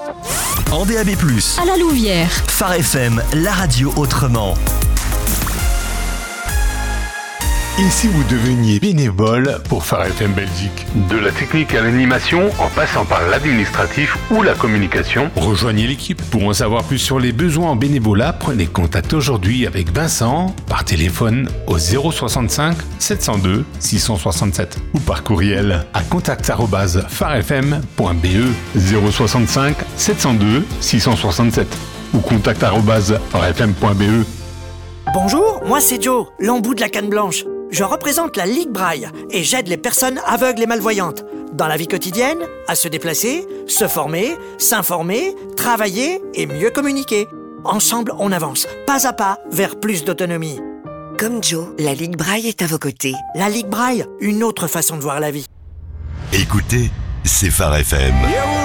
En DAB+, à la Louvière. Phare FM, la radio autrement. Et si vous deveniez bénévole pour Phare FM Belgique? De la technique à l'animation, en passant par l'administratif ou la communication. Rejoignez l'équipe. Pour en savoir plus sur les besoins en bénévolat, prenez contact aujourd'hui avec Vincent par téléphone au 065 702 667 ou par courriel à contact@pharefm.be 065 702 667 ou contact@pharefm.be. Bonjour, moi c'est Joe, l'embout de la canne blanche. Je représente la Ligue Braille et j'aide les personnes aveugles et malvoyantes dans la vie quotidienne à se déplacer, se former, s'informer, travailler et mieux communiquer. Ensemble, on avance, pas à pas, vers plus d'autonomie. Comme Joe, la Ligue Braille est à vos côtés. La Ligue Braille, une autre façon de voir la vie. Écoutez, c'est Phare FM.